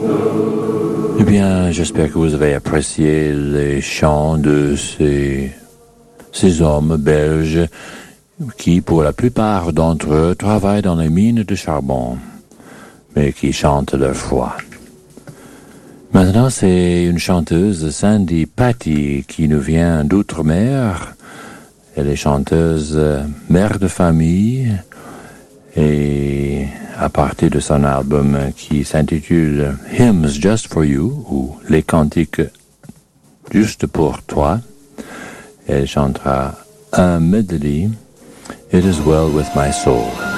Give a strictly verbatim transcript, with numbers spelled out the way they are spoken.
Eh bien, j'espère que vous avez apprécié les chants de ces, ces hommes belges qui, pour la plupart d'entre eux, travaillent dans les mines de charbon, mais qui chantent leur foi. Maintenant, c'est une chanteuse, Sandy Patty, qui nous vient d'outre-mer. Elle est chanteuse, euh, mère de famille, et à partir de son album qui s'intitule Hymns Just for You, ou Les Cantiques Juste pour toi, elle chantera un medley, It Is Well With My Soul.